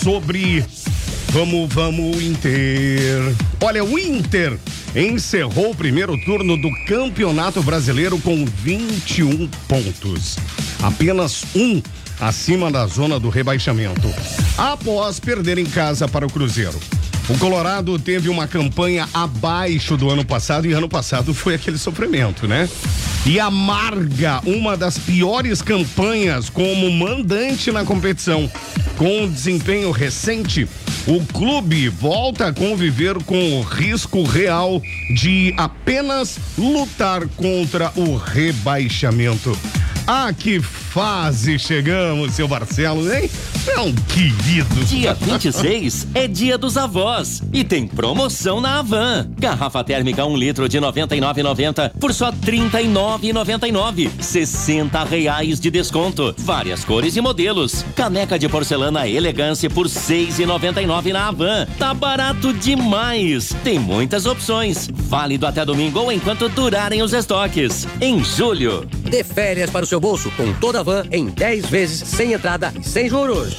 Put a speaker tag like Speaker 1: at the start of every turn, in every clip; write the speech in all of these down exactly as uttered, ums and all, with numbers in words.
Speaker 1: sobre Vamos, vamos, Inter. Olha, o Inter encerrou o primeiro turno do Campeonato Brasileiro com vinte e um pontos. Apenas um acima da zona do rebaixamento, após perder em casa para o Cruzeiro. O Colorado teve uma campanha abaixo do ano passado, e ano passado foi aquele sofrimento, né? E amarga uma das piores campanhas como mandante na competição. Com o desempenho recente, o clube volta a conviver com o risco real de apenas lutar contra o rebaixamento. Ah, que fase chegamos, seu Barcelos, hein? É um querido.
Speaker 2: Dia vinte e seis é dia dos avós e tem promoção na Havan. Garrafa térmica um litro de noventa e nove reais e noventa centavos por só trinta e nove reais e noventa e nove centavos. sessenta reais de desconto. Várias cores e modelos. Caneca de porcelana elegância por seis reais e noventa e nove centavos na Havan. Tá barato demais. Tem muitas opções. Válido até domingo ou enquanto durarem os estoques. Em julho.
Speaker 3: Dê férias para o seu bolso com toda a Van em dez vezes sem entrada e sem juros.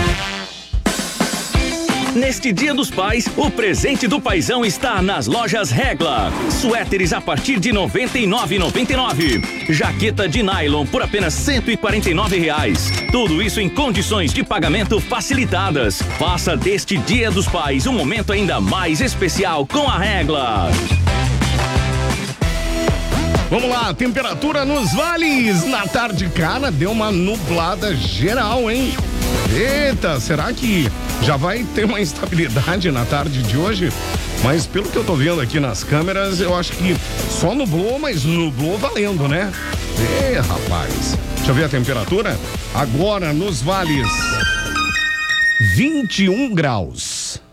Speaker 4: Neste Dia dos Pais, o presente do paizão está nas lojas Regla. Suéteres a partir de noventa e nove reais e noventa e nove centavos. Jaqueta de nylon por apenas cento e quarenta e nove reais. Tudo isso em condições de pagamento facilitadas. Faça deste Dia dos Pais um momento ainda mais especial com a Regla.
Speaker 1: Vamos lá, temperatura nos vales. Na tarde, cara, deu uma nublada geral, hein? Eita, será que já vai ter uma instabilidade na tarde de hoje? Mas pelo que eu tô vendo aqui nas câmeras, eu acho que só nublou, mas nublou valendo, né? Ê, rapaz. Deixa eu ver a temperatura. Agora, nos vales, vinte e um graus.